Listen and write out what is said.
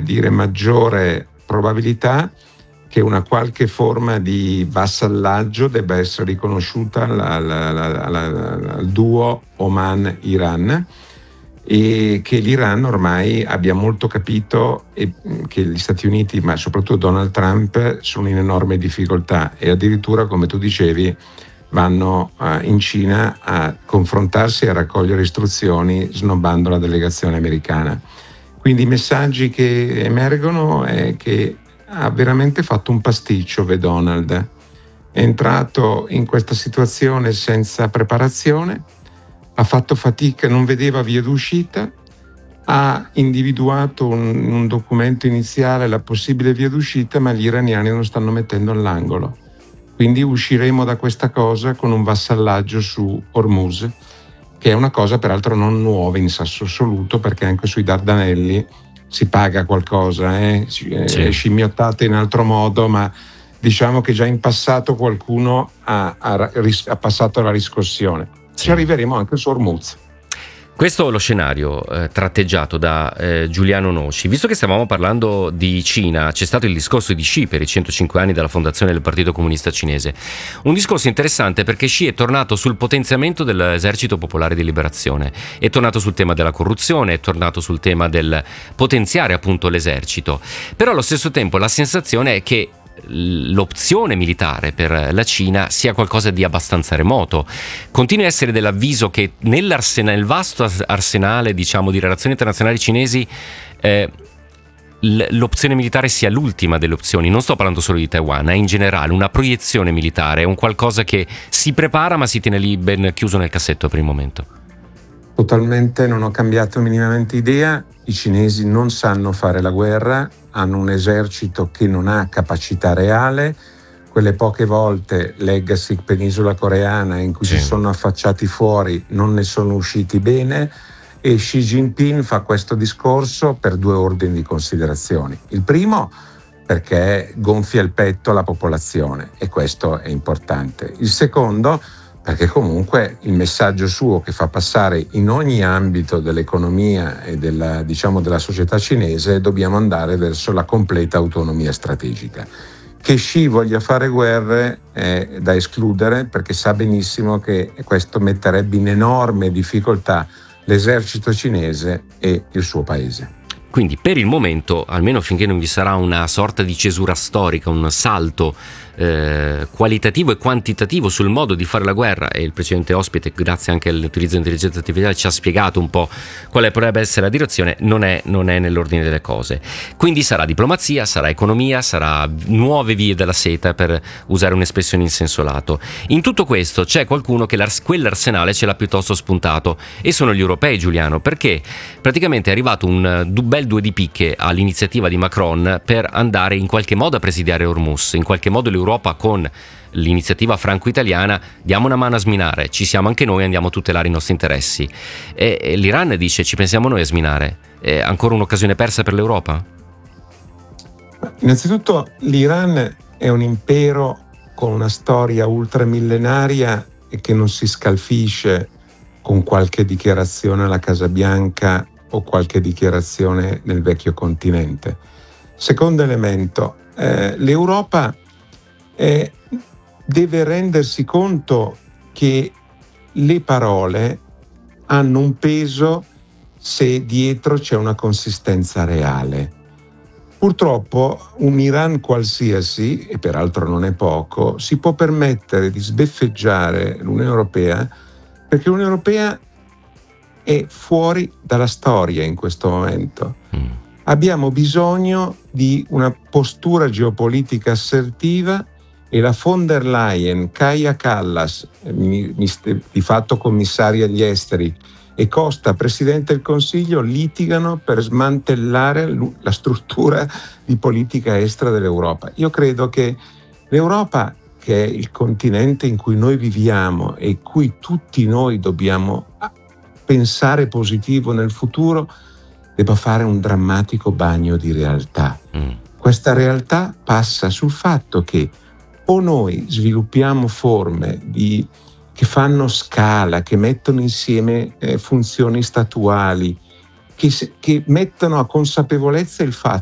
dire, maggiore probabilità che una qualche forma di vassallaggio debba essere riconosciuta al duo Oman-Iran, e che l'Iran ormai abbia molto capito che gli Stati Uniti, ma soprattutto Donald Trump, sono in enorme difficoltà, e addirittura, come tu dicevi, vanno in Cina a confrontarsi e a raccogliere istruzioni, snobbando la delegazione americana. Quindi i messaggi che emergono è che ha veramente fatto un pasticcio Donald. È entrato in questa situazione senza preparazione, ha fatto fatica, non vedeva vie d'uscita, ha individuato in un documento iniziale la possibile via d'uscita, ma gli iraniani lo stanno mettendo all'angolo. Quindi usciremo da questa cosa con un vassallaggio su Hormuz, che è una cosa peraltro non nuova in senso assoluto, perché anche sui Dardanelli si paga qualcosa, è scimmiottata in altro modo, ma diciamo che già in passato qualcuno ha passato la riscossione. Ci arriveremo anche su Hormuz. Questo è lo scenario tratteggiato da Giuliano Nosci. Visto che stavamo parlando di Cina, c'è stato il discorso di Xi per i 105 anni dalla fondazione del Partito Comunista Cinese. Un discorso interessante perché Xi è tornato sul potenziamento dell'Esercito Popolare di Liberazione, è tornato sul tema della corruzione, è tornato sul tema del potenziare appunto l'esercito. Però allo stesso tempo la sensazione è che l'opzione militare per la Cina sia qualcosa di abbastanza remoto. Continua a essere dell'avviso che nel vasto arsenale, diciamo, di relazioni internazionali cinesi, l'opzione militare sia l'ultima delle opzioni. Non sto parlando solo di Taiwan, è in generale una proiezione militare, è un qualcosa che si prepara ma si tiene lì ben chiuso nel cassetto per il momento. Totalmente, non ho cambiato minimamente idea. I cinesi non sanno fare la guerra, hanno un esercito che non ha capacità reale. Quelle poche volte, legacy penisola coreana, in cui si sono affacciati fuori, non ne sono usciti bene, e Xi Jinping fa questo discorso per due ordini di considerazioni. Il primo, perché gonfia il petto alla popolazione, e questo è importante. Il secondo, perché comunque il messaggio suo che fa passare in ogni ambito dell'economia e della società cinese: dobbiamo andare verso la completa autonomia strategica. Che Xi voglia fare guerre è da escludere, perché sa benissimo che questo metterebbe in enorme difficoltà l'esercito cinese e il suo paese. Quindi per il momento, almeno finché non vi sarà una sorta di cesura storica, un salto qualitativo e quantitativo sul modo di fare la guerra, e il precedente ospite, grazie anche all'utilizzo dell'intelligenza artificiale, ci ha spiegato un po' quale potrebbe essere la direzione, non è nell'ordine delle cose. Quindi sarà diplomazia, sarà economia, sarà nuove vie della seta, per usare un'espressione in senso lato. In tutto questo c'è qualcuno che quell'arsenale ce l'ha piuttosto spuntato, e sono gli europei, Giuliano, perché praticamente è arrivato un bel due di picche all'iniziativa di Macron per andare in qualche modo a presidiare Hormuz. In qualche modo l'Europa, con l'iniziativa franco-italiana, diamo una mano a sminare, ci siamo anche noi, andiamo a tutelare i nostri interessi. E l'Iran dice: ci pensiamo noi a sminare. È ancora un'occasione persa per l'Europa? Innanzitutto l'Iran è un impero con una storia ultramillenaria e che non si scalfisce con qualche dichiarazione alla Casa Bianca o qualche dichiarazione nel vecchio continente. Secondo elemento, l'Europa deve rendersi conto che le parole hanno un peso se dietro c'è una consistenza reale. Purtroppo un Iran qualsiasi, e peraltro non è poco, si può permettere di sbeffeggiare l'Unione Europea, perché l'Unione Europea è fuori dalla storia in questo momento. Abbiamo bisogno di una postura geopolitica assertiva, e la von der Leyen, Kaja Kallas, di fatto commissaria agli esteri, e Costa, presidente del Consiglio, litigano per smantellare la struttura di politica estera dell'Europa. Io credo che l'Europa, che è il continente in cui noi viviamo e cui tutti noi dobbiamo pensare positivo nel futuro, debba fare un drammatico bagno di realtà. Questa realtà passa sul fatto che o noi sviluppiamo forme che fanno scala, che mettono insieme funzioni statuali, che mettono a consapevolezza il fatto